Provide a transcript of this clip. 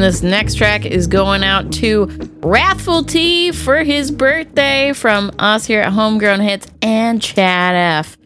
this next track is going out to Wrathful T for his birthday from us here at Homegrown Hits and Chad F.